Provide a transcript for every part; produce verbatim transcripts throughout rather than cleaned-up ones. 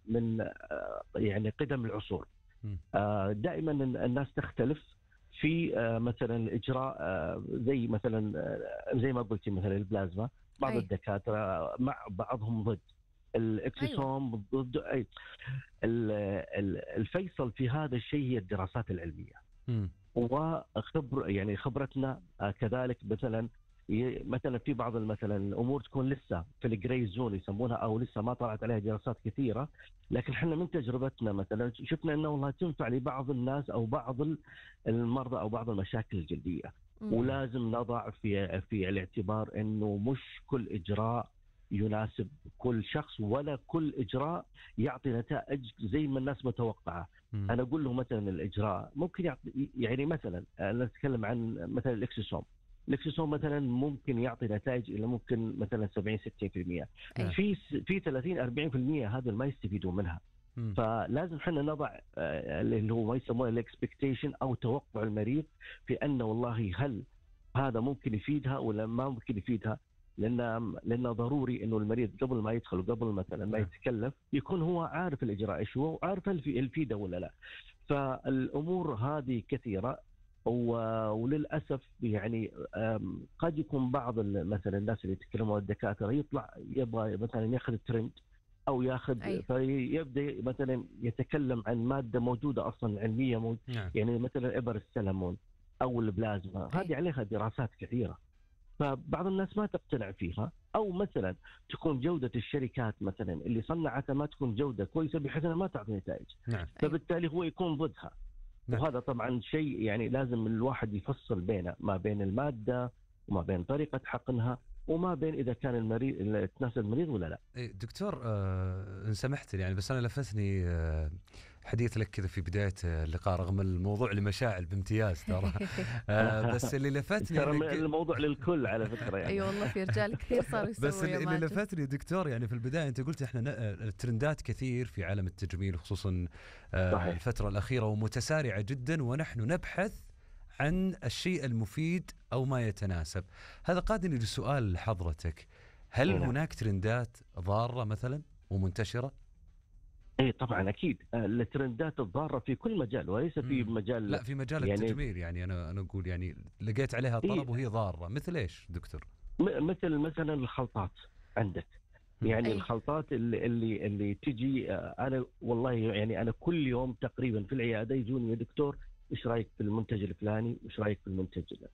من آه، يعني قدم العصور. آه، دائما الناس تختلف في آه، مثلا الاجراء، آه، زي مثلا آه، زي ما قلتي مثلا البلازما، بعض أي. الدكاتره مع بعضهم ضد أيوة. الاكسسوم، ضد أي. ال- ال- الفيصل في هذا الشيء هي الدراسات العلميه مم. وخبر يعني خبرتنا. آه، كذلك مثلا ي- مثلا في بعض مثلا الامور تكون لسه في الجري زون يسمونها، او لسه ما طلعت عليها دراسات كثيره، لكن احنا من تجربتنا مثلا شفنا انه والله تنفع لبعض الناس او بعض ال- المرضى او بعض المشاكل الجلديه. مم. ولازم نضع في في الاعتبار انه مش كل اجراء يناسب كل شخص، ولا كل اجراء يعطي نتائج زي ما الناس متوقعه. مم. انا اقول له مثلا الاجراء ممكن يعطي، يعني مثلا انا اتكلم عن مثلا الاكسسوم. الاكسسوم مثلا ممكن يعطي نتائج الى ممكن مثلا سبعين ستين بالمئة. أي. في في ثلاثين أربعين بالمئة هذا ما يستفيدون منها. مم. فلازم احنا نضع آه، اللي هو ما يسمونه الاكسبكتيشن او توقع المريض في انه والله هل هذا ممكن يفيدها ولا ما ممكن يفيدها. لان لانه ضروري انه المريض قبل ما يدخل وقبل مثلا ما نعم. يتكلف يكون هو عارف الاجراء ايش هو، وعارف هل في يفيده ولا لا. فالامور هذه كثيره، و- وللاسف يعني أم، قد يكون بعض ال- مثلا الناس اللي يتكلموا الدكاتره يطلع يبغى مثلا ياخذ الترند او ياخذ، أي. فيبدا مثلا يتكلم عن ماده موجوده اصلا علميه موجودة. نعم. يعني مثلا ابر السلمون او البلازما أي. هذه عليها دراسات كثيره، فبعض الناس ما تقتنع فيها، او مثلا تكون جوده الشركات مثلا اللي صنعتها ما تكون جوده كويسه بحيث انها ما تعطي نتائج، نعم. أي. فبالتالي هو يكون ضدها. نعم. وهذا طبعا شيء يعني لازم الواحد يفصل بينه، ما بين الماده وما بين طريقه حقنها وما بين اذا كان المريض تناسب المريض ولا لا. إيه دكتور، آه إن سمحت لي يعني، بس أنا لفتني آه حديث لك كذا في بداية آه، اللقاء، رغم الموضوع لمشاعل بامتياز ترى. آه بس اللي لفتني ترى أنا ك... الموضوع للكل على فكره يعني. أي والله في رجال كثير صاروا بس يسووا يا اللي اللي ماجد. لفتني دكتور يعني في البداية أنت قلت إحنا ن- الترندات كثير في عالم التجميل، خصوصا آه صحيح. الفترة الأخيرة، ومتسارعة جدا، ونحن نبحث عن الشيء المفيد أو ما يتناسب. هذا قادني لسؤال لحضرتك، هل نعم. هناك ترندات ضارة مثلا ومنتشرة؟ اي طبعا اكيد، آه، الترندات الضاره في كل مجال وليس في مم. مجال لا، في مجال يعني. التجميل يعني أنا أنا أقول يعني لقيت عليها إيه طلب وهي ضارة، مثل إيش دكتور؟ م- مثل مثلا الخلطات عندك. مم. يعني أي. الخلطات اللي اللي اللي تجي، آه، انا والله يعني انا كل يوم تقريبا في العياده يجوني يا دكتور ايش رايك في المنتج الفلاني، ايش رايك في المنتج ده.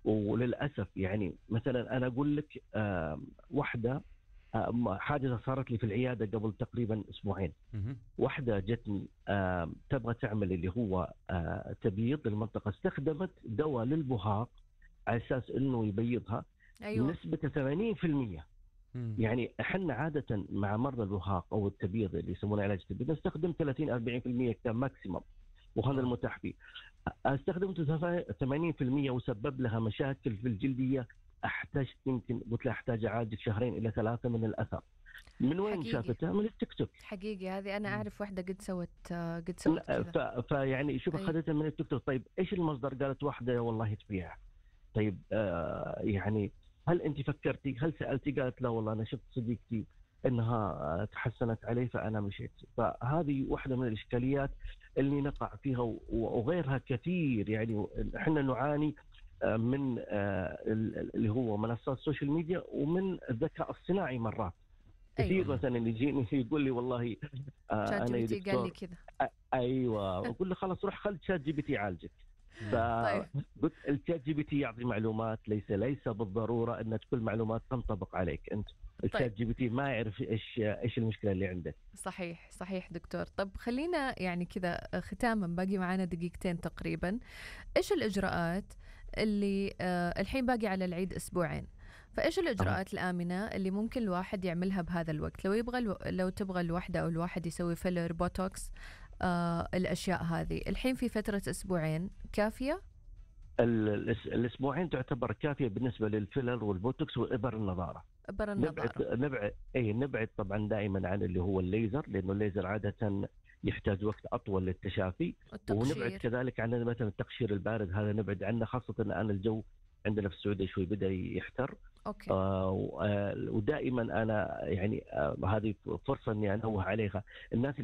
وللاسف يعني مثلا انا اقول لك آه، واحده، آه، حادثه صارت لي في العياده قبل تقريبا اسبوعين. مم. واحده جتني آه، تبغى تعمل اللي هو آه، تبييض للمنطقه، استخدمت دواء للبهاق على اساس انه يبيضها، أيوة. نسبة ثمانين بالمئة. مم. يعني احنا عادة مع مرضى البهاق او التبييض اللي يسمونه علاج التبييض نستخدم ثلاثين أربعين بالمئة كماكسيمم، وهذا آه. المتاح فيه. استخدمت ثمانين بالمئة وسبب لها مشاكل في الجلدية. احتجت يمكن قلت لها احتاج اعالج شهرين الى ثلاثة من الاثر. من وين حقيقي. شافتها؟ من التيك توك. حقيقي هذه أنا أعرف واحدة قد سوت آه، قد سوت لا، كذا. ف- فيعني شوف أي. اخذتها من التيك توك. طيب ايش المصدر؟ قالت واحدة والله تبيع. طيب آه يعني هل انت فكرتي؟ هل سالتي؟ قالت لا والله انا شفت صديقتي انها آه، تحسنت عليه فانا مشيت. فهذه واحده من الاشكاليات اللي نقع فيها، و- وغيرها كثير. يعني احنا نعاني آه، من آه، ال- اللي هو منصات السوشيال ميديا ومن الذكاء الصناعي مرات كثير. أيوة. مثلا اللي يجيني يقول لي والله آه، شات جي انا بي يا تي قال لي دكتور كذا. آه، ايوه، اقول له خلاص روح خل شات جي بي تي يعالجك. طيب. فقلت الشات جي بي تي يعطي معلومات، ليس ليس بالضروره ان كل معلومات تنطبق عليك انت. الشات طيب. جي بي تي ما يعرف ايش ايش المشكله اللي عندك. صحيح صحيح دكتور. طب خلينا يعني كذا ختاما، باقي معنا دقيقتين تقريبا. إيش الإجراءات اللي آه الحين باقي على العيد أسبوعين، فإيش أه. الإجراءات الآمنة اللي ممكن الواحد يعملها بهذا الوقت؟ لو يبغى الو... لو تبغى الوحدة أو الواحد يسوي فيلر، بوتوكس، آه الأشياء هذه الحين في فترة أسبوعين كافية؟ ال- الأس- الاسبوعين تعتبر كافيه بالنسبه للفيلر والبوتوكس وابر النظاره. برا نبعد النظارة. نبعد اي نبعد طبعا دائما عن اللي هو الليزر، لانه الليزر عاده يحتاج وقت اطول للتشافي. ونبعد التقشير. كذلك عن مثلا التقشير البارد، هذا نبعد عنه، خاصه الان الجو عندنا في السعوديه شوي بدا يحتر. أوكي. آه و- آه، ودائما انا يعني آه هذه فرصه اني انوه عليها الناس